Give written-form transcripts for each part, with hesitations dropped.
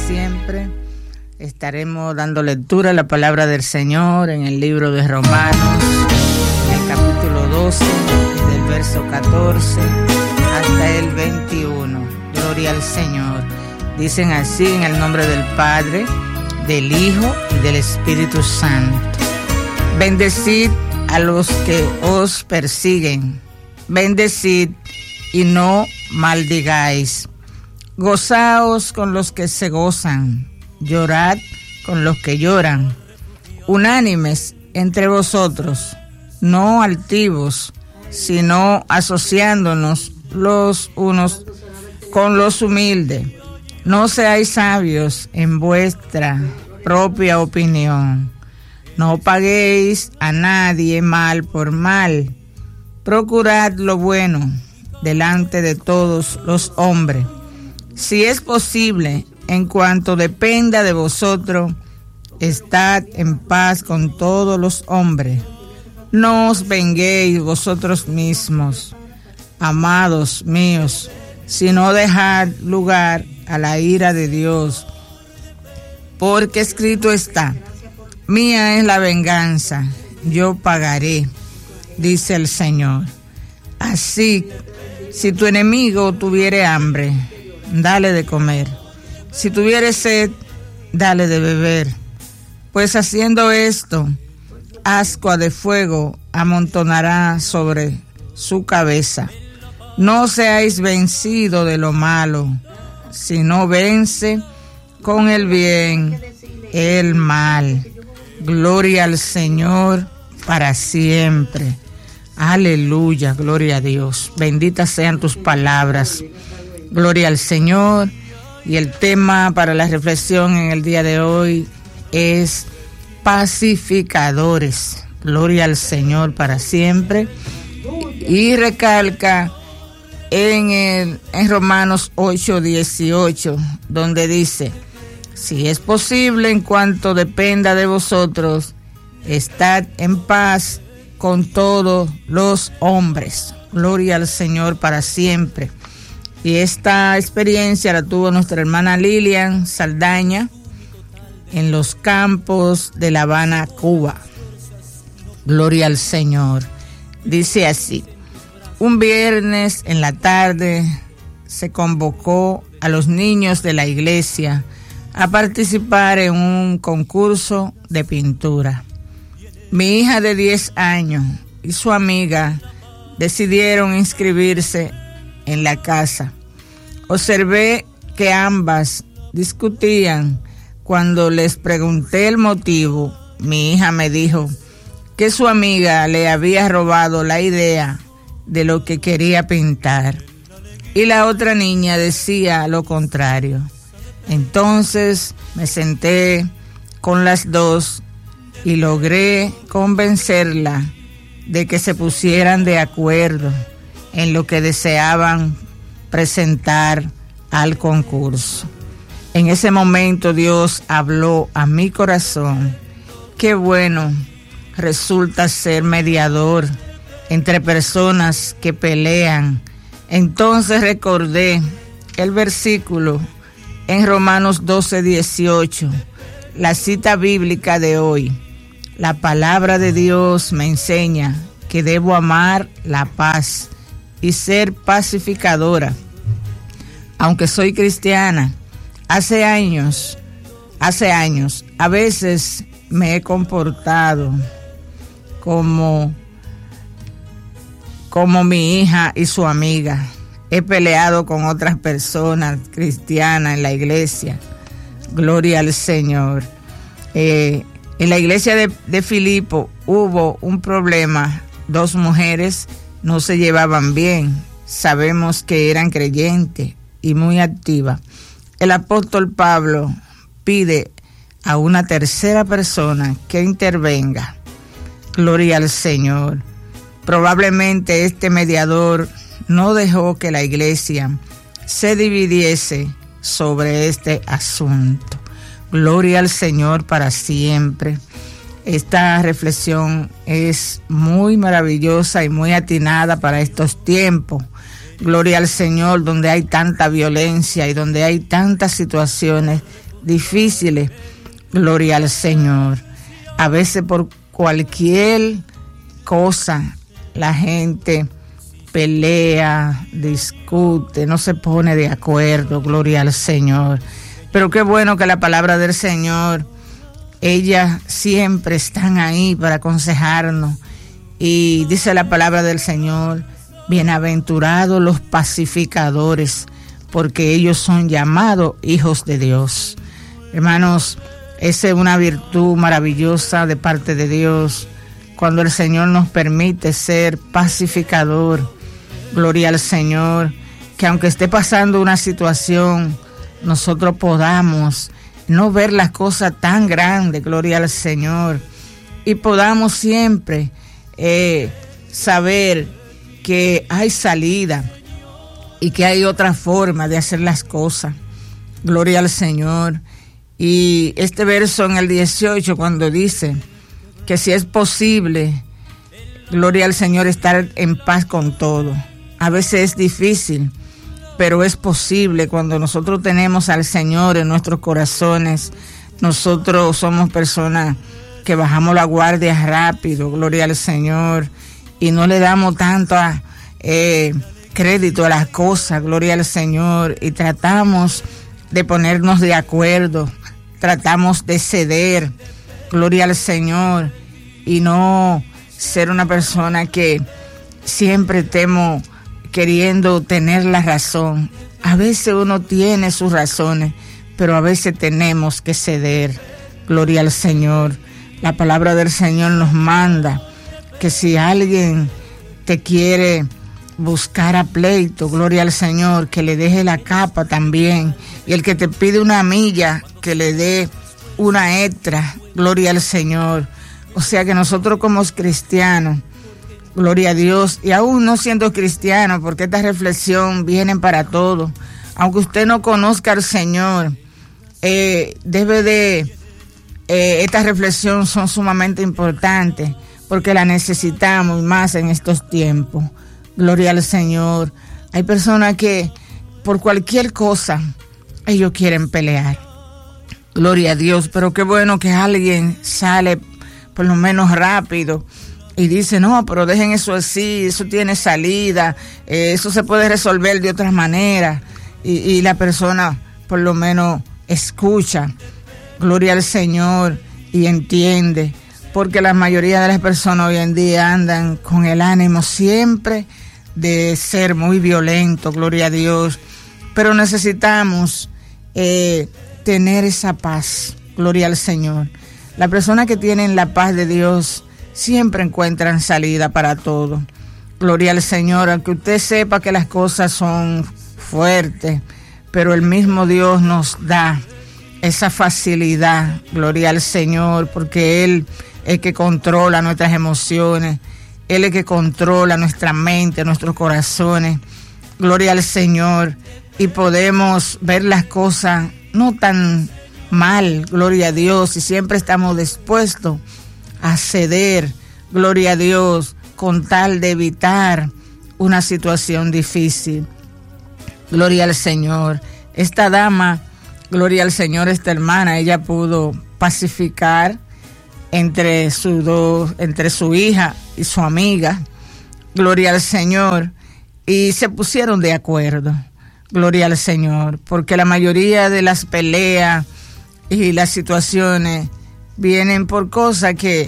siempre. Estaremos dando lectura a la palabra del Señor en el libro de Romanos, en el capítulo 12, del verso 14 hasta el 21. Gloria al Señor. Dicen así en el nombre del Padre, del Hijo y del Espíritu Santo. Bendecid a los que os persiguen, bendecid y no maldigáis. Gozaos con los que se gozan, llorad con los que lloran. Unánimes entre vosotros, no altivos, sino asociándonos los unos con los humildes. No seáis sabios en vuestra propia opinión. No paguéis a nadie mal por mal. Procurad lo bueno delante de todos los hombres. Si es posible, en cuanto dependa de vosotros, estad en paz con todos los hombres. No os venguéis vosotros mismos, amados míos, sino dejad lugar a la ira de Dios. Porque escrito está: mía es la venganza, yo pagaré, dice el Señor. Así, si tu enemigo tuviere hambre, dale de comer. Si tuviere sed, dale de beber. Pues haciendo esto, ascua de fuego amontonará sobre su cabeza. No seáis vencidos de lo malo, sino vence con el bien el mal. Gloria al Señor para siempre. Aleluya, gloria a Dios. Benditas sean tus palabras. Gloria al Señor. Y el tema para la reflexión en el día de hoy es pacificadores. Gloria al Señor para siempre. Y recalca en Romanos 8:18, donde dice: si es posible, en cuanto dependa de vosotros, estad en paz con todos los hombres. Gloria al Señor para siempre. Y esta experiencia la tuvo nuestra hermana Lilian Saldaña en los campos de La Habana, Cuba. Gloria al Señor. Dice así: un viernes en la tarde se convocó a los niños de la iglesia a participar en un concurso de pintura. Mi hija de 10 años y su amiga decidieron inscribirse en la casa. Observé que ambas discutían. Cuando les pregunté el motivo, mi hija me dijo que su amiga le había robado la idea de lo que quería pintar, y la otra niña decía lo contrario. Entonces me senté con las dos y logré convencerla de que se pusieran de acuerdo en lo que deseaban presentar al concurso. En ese momento Dios habló a mi corazón. Qué bueno resulta ser mediador entre personas que pelean. Entonces recordé el versículo en Romanos 12:18, la cita bíblica de hoy. La palabra de Dios me enseña que debo amar la paz y ser pacificadora. Aunque soy cristiana, hace años, a veces me he comportado como mi hija y su amiga. He peleado con otras personas cristianas en la iglesia. Gloria al Señor. En la iglesia de Filipo hubo un problema. 2 mujeres no se llevaban bien. Sabemos que eran creyentes y muy activas. El apóstol Pablo pide a una tercera persona que intervenga. Gloria al Señor. Probablemente este mediador no dejó que la iglesia se dividiese sobre este asunto. Gloria al Señor para siempre. Esta reflexión es muy maravillosa y muy atinada para estos tiempos. Gloria al Señor, donde hay tanta violencia y donde hay tantas situaciones difíciles, gloria al Señor. A veces por cualquier cosa la gente pelea, discute, no se pone de acuerdo, gloria al Señor. Pero qué bueno que la palabra del Señor, ellas siempre están ahí para aconsejarnos. Y dice la palabra del Señor, bienaventurados los pacificadores, porque ellos son llamados hijos de Dios. Hermanos, esa es una virtud maravillosa de parte de Dios, cuando el Señor nos permite ser pacificador. Gloria al Señor, que aunque esté pasando una situación, nosotros podamos no ver las cosas tan grandes, gloria al Señor, y podamos siempre saber que hay salida y que hay otra forma de hacer las cosas. Gloria al Señor. Y este verso en el 18, cuando dice que si es posible, gloria al Señor, estar en paz con todo. A veces es difícil, pero es posible cuando nosotros tenemos al Señor en nuestros corazones. Nosotros somos personas que bajamos la guardia rápido, gloria al Señor, y no le damos tanto crédito a las cosas, gloria al Señor, y tratamos de ponernos de acuerdo, tratamos de ceder, gloria al Señor, y no ser una persona que siempre estemos queriendo tener la razón. A veces uno tiene sus razones, pero a veces tenemos que ceder, gloria al Señor. La palabra del Señor nos manda que si alguien te quiere buscar a pleito, gloria al Señor, que le deje la capa también, y el que te pide una milla, que le dé una extra, gloria al Señor. O sea que nosotros como cristianos, gloria a Dios, y aún no siendo cristiano, porque esta reflexión viene para todos, aunque usted no conozca al Señor, estas reflexiones son sumamente importantes, porque la necesitamos, y más en estos tiempos. Gloria al Señor. Hay personas que por cualquier cosa ellos quieren pelear. Gloria a Dios, pero qué bueno que alguien sale por lo menos rápido y dice, no, pero dejen eso así, eso tiene salida, eso se puede resolver de otra manera. Y la persona por lo menos escucha, gloria al Señor, y entiende, porque la mayoría de las personas hoy en día andan con el ánimo siempre de ser muy violento, gloria a Dios, pero necesitamos tener esa paz, gloria al Señor. Las personas que tienen la paz de Dios siempre encuentran salida para todo, gloria al Señor, aunque usted sepa que las cosas son fuertes, pero el mismo Dios nos da esa facilidad, gloria al Señor, porque Él es el que controla nuestras emociones, Él es el que controla nuestra mente, nuestros corazones, gloria al Señor, y podemos ver las cosas no tan mal, gloria a Dios, y siempre estamos dispuestos a ceder, gloria a Dios, con tal de evitar una situación difícil. Gloria al Señor. Esta dama, gloria al Señor, esta hermana, ella pudo pacificar entre su hija y su amiga, gloria al Señor, y se pusieron de acuerdo, gloria al Señor, porque la mayoría de las peleas y las situaciones vienen por cosas que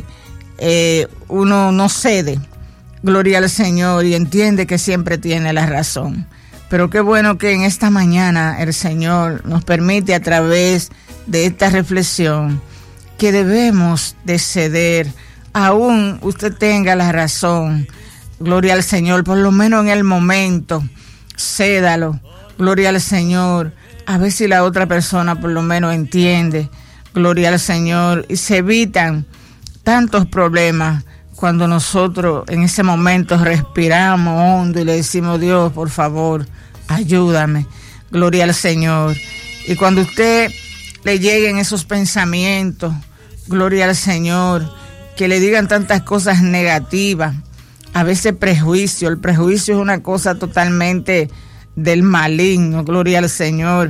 uno no cede, gloria al Señor, y entiende que siempre tiene la razón. Pero qué bueno que en esta mañana el Señor nos permite, a través de esta reflexión, que debemos de ceder, aún usted tenga la razón, gloria al Señor, por lo menos en el momento, cédalo, gloria al Señor, a ver si la otra persona por lo menos entiende, gloria al Señor, y se evitan tantos problemas cuando nosotros en ese momento respiramos hondo y le decimos, Dios, por favor, ayúdame, gloria al Señor. Y cuando usted le lleguen esos pensamientos, gloria al Señor, que le digan tantas cosas negativas, a veces prejuicio, el prejuicio es una cosa totalmente del maligno, gloria al Señor.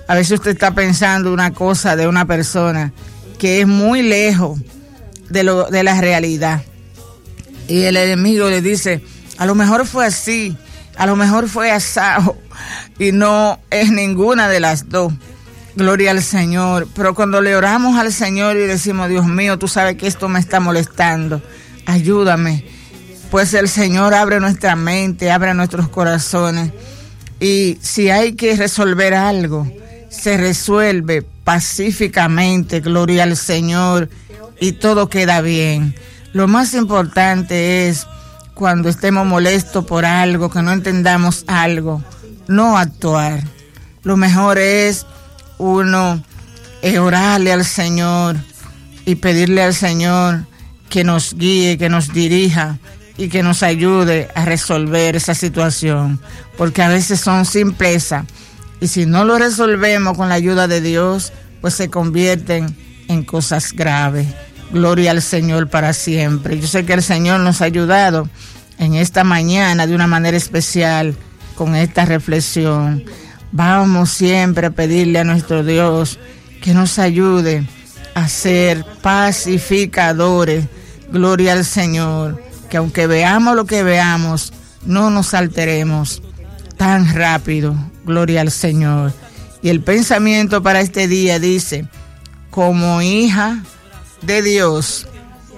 A veces usted está pensando una cosa de una persona que es muy lejos de la realidad. Y el enemigo le dice, a lo mejor fue así, a lo mejor fue asado, y no es ninguna de las dos. Gloria al Señor. Pero cuando le oramos al Señor y decimos, Dios mío, tú sabes que esto me está molestando, ayúdame. Pues el Señor abre nuestra mente, abre nuestros corazones. Y si hay que resolver algo, se resuelve pacíficamente, gloria al Señor, y todo queda bien. Lo más importante es, cuando estemos molestos por algo, que no entendamos algo, no actuar. Lo mejor es uno orarle al Señor y pedirle al Señor que nos guíe, que nos dirija y que nos ayude a resolver esa situación, porque a veces son simpleza, y si no lo resolvemos con la ayuda de Dios, pues se convierten en cosas graves. Gloria al Señor para siempre. Yo sé que el Señor nos ha ayudado en esta mañana de una manera especial con esta reflexión. Vamos siempre a pedirle a nuestro Dios que nos ayude a ser pacificadores. Gloria al Señor. Que aunque veamos lo que veamos, no nos alteremos tan rápido. Gloria al Señor. Y el pensamiento para este día dice, como hija de Dios,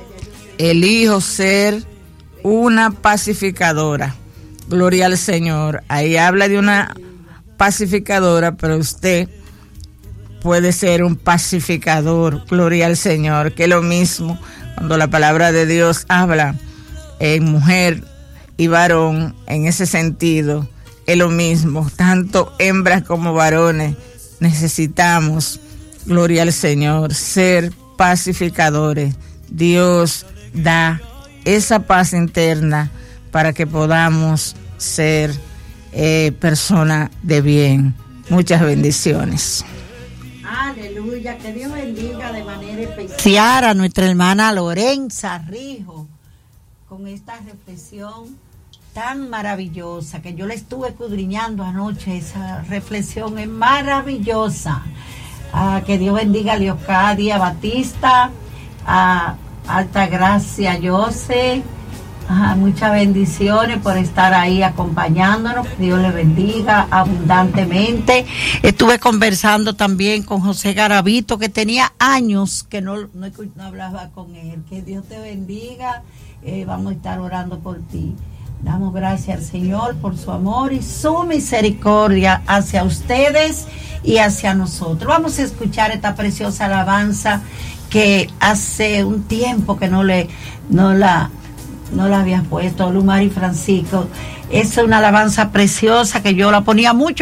elijo ser una pacificadora. Gloria al Señor. Ahí habla de una pacificadora, pero usted puede ser un pacificador. Gloria al Señor, que es lo mismo cuando la palabra de Dios habla en mujer y varón, en ese sentido es lo mismo. Tanto hembras como varones necesitamos, gloria al Señor, ser pacificadores. Dios da esa paz interna para que podamos ser personas de bien. Muchas bendiciones. Aleluya, que Dios bendiga de manera especial a nuestra hermana Lorenza Rijo con esta reflexión tan maravillosa, que yo le estuve escudriñando anoche. Esa reflexión es maravillosa. Que Dios bendiga a Leocadia Batista, a Altagracia Jose. Muchas bendiciones por estar ahí acompañándonos. Que Dios le bendiga abundantemente. Estuve conversando también con José Garavito, que tenía años que no hablaba con él. Que Dios te bendiga. Vamos a estar orando por ti. Damos gracias al Señor por su amor y su misericordia hacia ustedes y hacia nosotros. Vamos a escuchar esta preciosa alabanza que hace un tiempo que no la había puesto, Lumari Francisco. Es una alabanza preciosa que yo la ponía mucho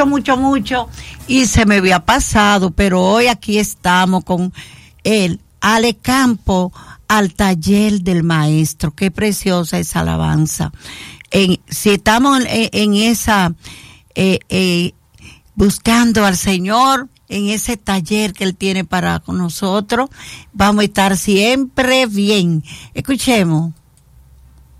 y se me había pasado, pero hoy aquí estamos con él, Ale Campo, al taller del maestro. Qué preciosa esa alabanza. Si estamos en esa buscando al Señor, en ese taller que Él tiene para con nosotros, vamos a estar siempre bien. Escuchemos.